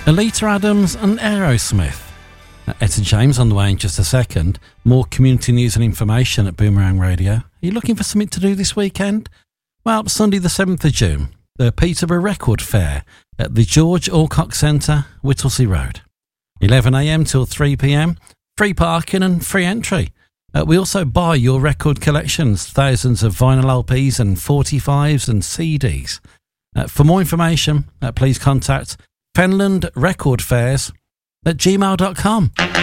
Alita Adams and Aerosmith. Etta James on the way in just a second. More community news and information at Boomerang Radio. Are you looking for something to do this weekend? Well, Sunday the 7th of June, the Peterborough Record Fair at the George Alcock Centre, Whittlesea Road. 11am till 3pm, free parking and free entry. We also buy your record collections, thousands of vinyl LPs and 45s and CDs. For more information, please contact Fenland Record Fairs at gmail.com.